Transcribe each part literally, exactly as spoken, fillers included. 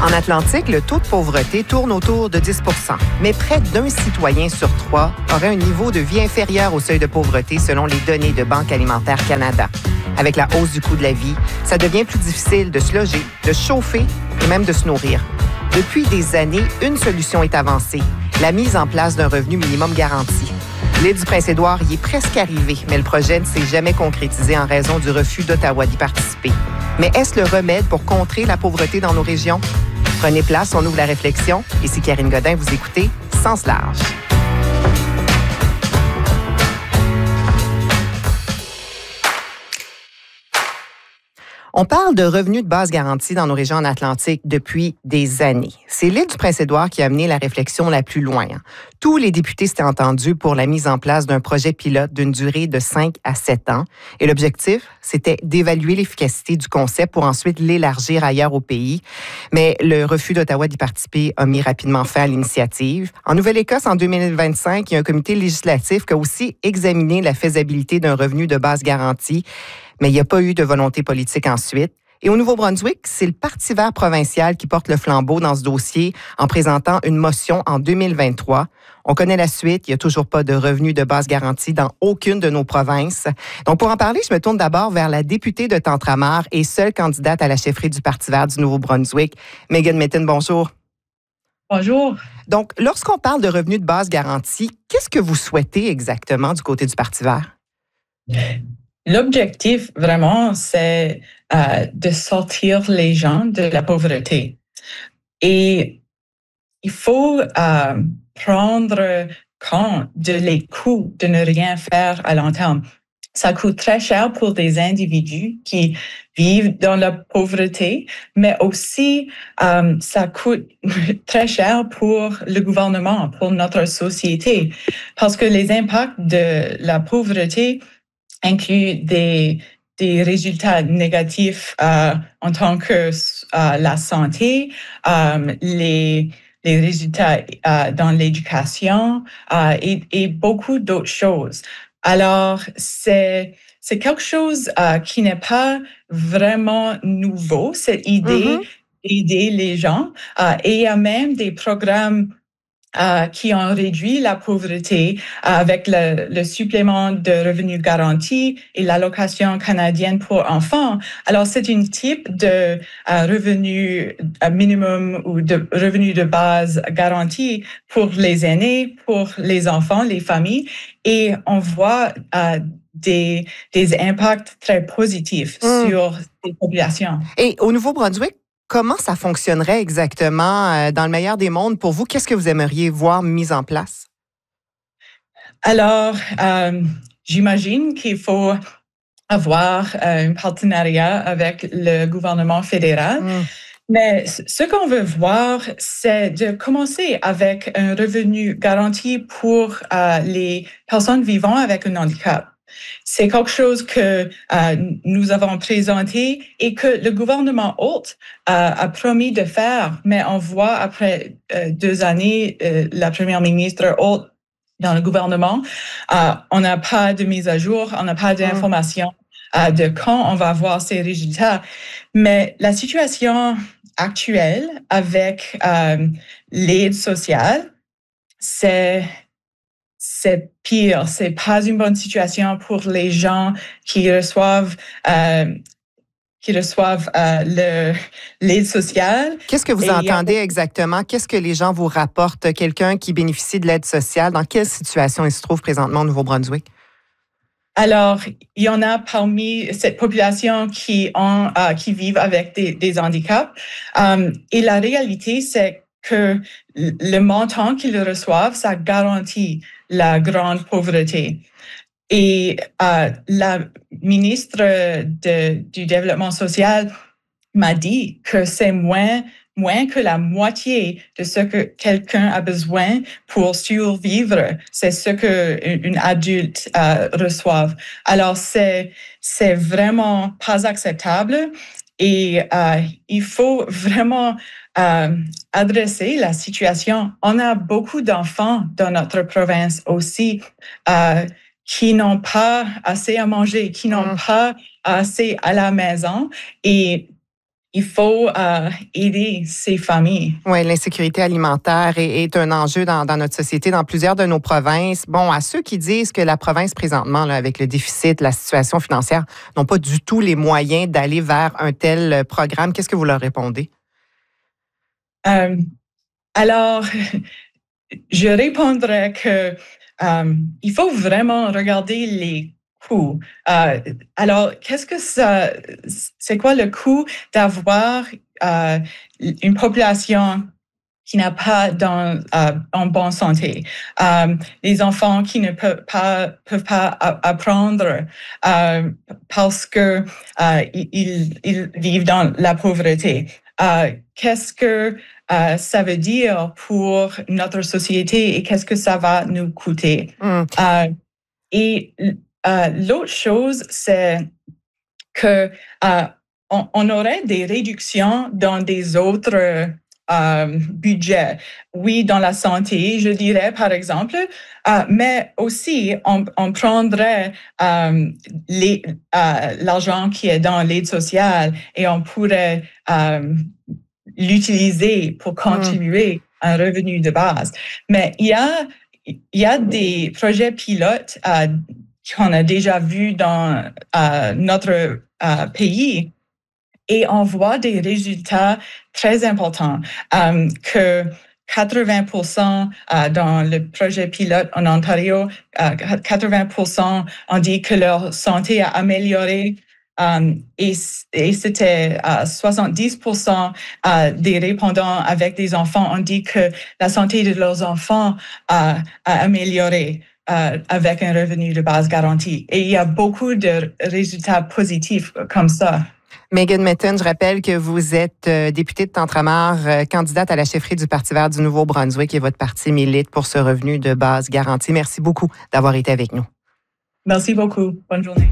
En Atlantique, le taux de pauvreté tourne autour de dix pour cent, mais près d'un citoyen sur trois aurait un niveau de vie inférieur au seuil de pauvreté selon les données de Banque alimentaire Canada. Avec la hausse du coût de la vie, ça devient plus difficile de se loger, de se chauffer et même de se nourrir. Depuis des années, une solution est avancée, la mise en place d'un revenu minimum garanti. L'île du Prince-Édouard y est presque arrivée, mais le projet ne s'est jamais concrétisé en raison du refus d'Ottawa d'y participer. Mais est-ce le remède pour contrer la pauvreté dans nos régions? Prenez place, on ouvre la réflexion. Ici Karine Godin, vous écoutez Sens large. On parle de revenus de base garantis dans nos régions en Atlantique depuis des années. C'est l'île du Prince-Édouard qui a amené la réflexion la plus loin. Tous les députés s'étaient entendus pour la mise en place d'un projet pilote d'une durée de cinq à sept ans. Et l'objectif, c'était d'évaluer l'efficacité du concept pour ensuite l'élargir ailleurs au pays. Mais le refus d'Ottawa d'y participer a mis rapidement fin à l'initiative. En Nouvelle-Écosse, en deux mille vingt-cinq, il y a un comité législatif qui a aussi examiné la faisabilité d'un revenu de base garanti. Mais il n'y a pas eu de volonté politique ensuite. Et au Nouveau-Brunswick, c'est le Parti vert provincial qui porte le flambeau dans ce dossier en présentant une motion en deux mille vingt-trois. On connaît la suite. Il n'y a toujours pas de revenu de base garanti dans aucune de nos provinces. Donc, pour en parler, je me tourne d'abord vers la députée de Tentramar et seule candidate à la chefferie du Parti vert du Nouveau-Brunswick, Megan Mitton. Bonjour. Bonjour. Donc, lorsqu'on parle de revenu de base garanti, qu'est-ce que vous souhaitez exactement du côté du Parti vert? L'objectif, vraiment, c'est euh, de sortir les gens de la pauvreté. Et il faut euh, prendre compte de les coûts de ne rien faire à long terme. Ça coûte très cher pour des individus qui vivent dans la pauvreté, mais aussi euh, ça coûte très cher pour le gouvernement, pour notre société, parce que les impacts de la pauvreté inclut des, des résultats négatifs euh, en tant que euh, la santé, euh, les, les résultats euh, dans l'éducation euh, et, et beaucoup d'autres choses. Alors, c'est, c'est quelque chose euh, qui n'est pas vraiment nouveau, cette idée mm-hmm. d'aider les gens. Euh, et il y a même des programmes Euh, qui ont réduit la pauvreté euh, avec le, le supplément de revenu garanti et l'allocation canadienne pour enfants. Alors, c'est un type de euh, revenu minimum ou de revenu de base garanti pour les aînés, pour les enfants, les familles, et on voit euh, des, des impacts très positifs mmh. sur ces populations. Et au Nouveau-Brunswick, comment ça fonctionnerait exactement dans le meilleur des mondes pour vous? Qu'est-ce que vous aimeriez voir mis en place? Alors, euh, j'imagine qu'il faut avoir euh, un partenariat avec le gouvernement fédéral. Mm. Mais ce qu'on veut voir, c'est de commencer avec un revenu garanti pour euh, les personnes vivant avec un handicap. C'est quelque chose que euh, nous avons présenté et que le gouvernement Holt euh, a promis de faire, mais on voit après euh, deux années, euh, la première ministre Holt dans le gouvernement, euh, on n'a pas de mise à jour, on n'a pas d'informations euh, de quand on va voir ces résultats. Mais la situation actuelle avec euh, l'aide sociale, c'est c'est pire. C'est pas une bonne situation pour les gens qui reçoivent euh, qui reçoivent euh, le, l'aide sociale. Qu'est-ce que vous Et entendez a... exactement? Qu'est-ce que les gens vous rapportent? Quelqu'un qui bénéficie de l'aide sociale, dans quelle situation il se trouve présentement au Nouveau-Brunswick? Alors, il y en a parmi cette population qui ont, euh, qui vivent avec des, des handicaps. Um, et la réalité, c'est que le montant qu'ils reçoivent, ça garantit la grande pauvreté. Et euh, la ministre de, du Développement social m'a dit que c'est moins, moins que la moitié de ce que quelqu'un a besoin pour survivre. C'est ce qu'un adulte euh, reçoit. Alors, c'est, c'est vraiment pas acceptable. Et euh, il faut vraiment euh, adresser la situation. On a beaucoup d'enfants dans notre province aussi euh, qui n'ont pas assez à manger, qui n'ont mmh. pas assez à la maison. Et il faut euh, aider ces familles. Oui, l'insécurité alimentaire est, est un enjeu dans, dans notre société, dans plusieurs de nos provinces. Bon, à ceux qui disent que la province présentement, là, avec le déficit, la situation financière, n'ont pas du tout les moyens d'aller vers un tel programme, qu'est-ce que vous leur répondez? Euh, alors, je répondrais que euh, il faut vraiment regarder les coûts. Euh, alors, qu'est-ce que ça, c'est quoi le coût d'avoir euh, une population qui n'a pas dans, euh, en bonne santé, euh, les enfants qui ne peuvent pas peuvent pas apprendre euh, parce que euh, ils, ils vivent dans la pauvreté. Euh, qu'est-ce que euh, ça veut dire pour notre société et qu'est-ce que ça va nous coûter? Mm. Euh, et euh, l'autre chose, c'est que euh, on, on aurait des réductions dans des autres Euh, budget. Oui, dans la santé, je dirais, par exemple, euh, mais aussi, on, on prendrait euh, les, euh, l'argent qui est dans l'aide sociale et on pourrait euh, l'utiliser pour contribuer à un revenu de base. Mais il y a, il y a des projets pilotes euh, qu'on a déjà vus dans euh, notre euh, pays. Et on voit des résultats très importants, euh, que quatre-vingts pour cent euh, dans le projet pilote en Ontario, euh, quatre-vingts pour cent ont dit que leur santé a amélioré euh, et, et c'était euh, soixante-dix pour cent euh, des répondants avec des enfants ont dit que la santé de leurs enfants a, a amélioré. Euh, avec un revenu de base garanti. Et il y a beaucoup de résultats positifs comme ça. Megan Mitton, je rappelle que vous êtes euh, députée de Tentramar, euh, candidate à la chefferie du Parti vert du Nouveau-Brunswick et votre parti milite pour ce revenu de base garanti. Merci beaucoup d'avoir été avec nous. Merci beaucoup. Bonne journée.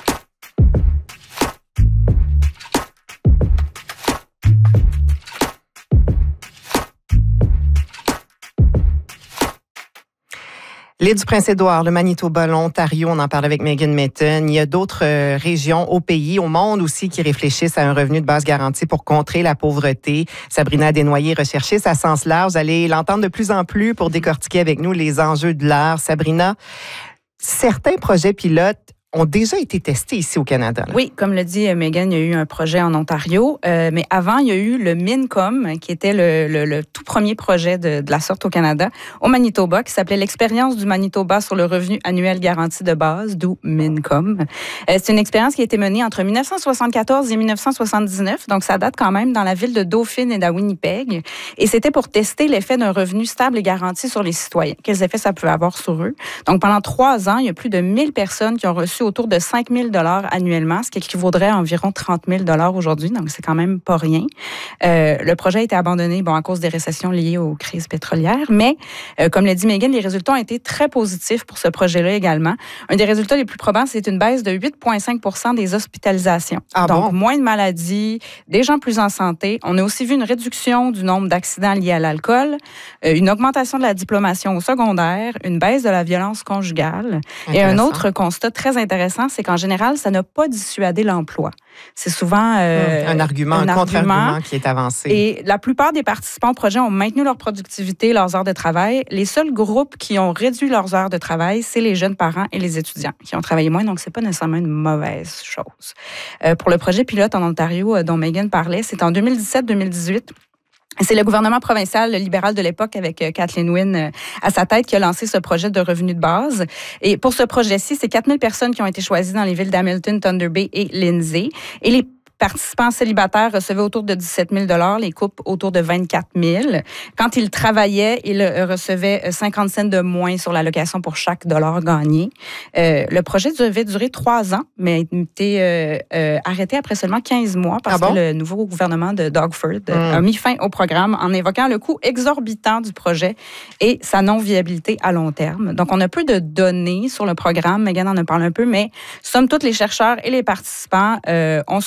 L'île du Prince-Édouard, le Manitoba, l'Ontario, on en parle avec Megan Mitton. Il y a d'autres euh, régions au pays, au monde aussi, qui réfléchissent à un revenu de base garanti pour contrer la pauvreté. Sabrina Desnoyers, recherchiste à Sens Large. Vous allez l'entendre de plus en plus pour décortiquer avec nous les enjeux de l'art. Sabrina, certains projets pilotes ont déjà été testés ici au Canada. Là. Oui, comme le dit Megan, il y a eu un projet en Ontario, euh, mais avant, il y a eu le MINCOM, qui était le, le, le tout premier projet de, de la sorte au Canada, au Manitoba, qui s'appelait l'Expérience du Manitoba sur le revenu annuel garanti de base, d'où MINCOM. Euh, c'est une expérience qui a été menée entre dix-neuf cent soixante-quatorze et dix-neuf cent soixante-dix-neuf, donc ça date quand même dans la ville de Dauphine et d'à Winnipeg, et c'était pour tester l'effet d'un revenu stable et garanti sur les citoyens, quels effets ça pouvait avoir sur eux. Donc pendant trois ans, il y a plus de mille personnes qui ont reçu autour de cinq mille dollars annuellement, ce qui équivaudrait à environ trente mille dollars aujourd'hui, donc c'est quand même pas rien. Euh, le projet a été abandonné bon, à cause des récessions liées aux crises pétrolières, mais euh, comme l'a dit Megan, les résultats ont été très positifs pour ce projet-là également. Un des résultats les plus probants, c'est une baisse de huit virgule cinq pour cent des hospitalisations. Ah donc, bon? Moins de maladies, des gens plus en santé. On a aussi vu une réduction du nombre d'accidents liés à l'alcool, euh, une augmentation de la diplomation au secondaire, une baisse de la violence conjugale. Et un autre constat très intéressant, c'est qu'en général, ça n'a pas dissuadé l'emploi. C'est souvent euh, un argument, un, un contre-argument qui est avancé. Et la plupart des participants au projet ont maintenu leur productivité, leurs heures de travail. Les seuls groupes qui ont réduit leurs heures de travail, c'est les jeunes parents et les étudiants qui ont travaillé moins, donc c'est pas nécessairement une mauvaise chose. Euh, pour le projet pilote en Ontario euh, dont Megan parlait, c'est en deux mille dix-sept deux mille dix-huit. C'est le gouvernement provincial libéral de l'époque avec Kathleen Wynne à sa tête qui a lancé ce projet de revenu de base. Et pour ce projet-ci, c'est quatre mille personnes qui ont été choisies dans les villes d'Hamilton, Thunder Bay et Lindsay. Et les participants célibataires recevaient autour de dix-sept mille dollars, les couples autour de vingt-quatre mille. Quand ils travaillaient, ils recevaient cinquante cents de moins sur l'allocation pour chaque dollar gagné. Euh, le projet devait durer trois ans, mais a été euh, euh, arrêté après seulement quinze mois parce ah bon? que le nouveau gouvernement de Doug Ford mmh. a mis fin au programme en évoquant le coût exorbitant du projet et sa non-viabilité à long terme. Donc, on a peu de données sur le programme. Megan en a parlé un peu, mais somme toute, les chercheurs et les participants euh, ont souligné une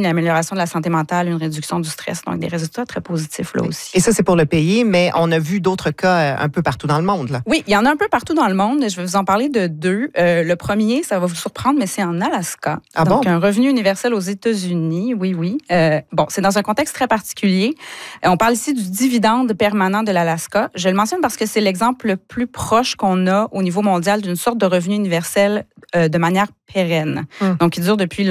une amélioration de la santé mentale, une réduction du stress. Donc, des résultats très positifs là aussi. Et ça, c'est pour le pays, mais on a vu d'autres cas un peu partout dans le monde, là. Oui, il y en a un peu partout dans le monde. Je vais vous en parler de deux. Euh, le premier, ça va vous surprendre, mais c'est en Alaska. Ah Donc, bon? un revenu universel aux États-Unis. Oui, oui. Euh, bon, c'est dans un contexte très particulier. Euh, on parle ici du dividende permanent de l'Alaska. Je le mentionne parce que c'est l'exemple le plus proche qu'on a au niveau mondial d'une sorte de revenu universel euh, de manière pérenne. Hum. Donc, il dure depuis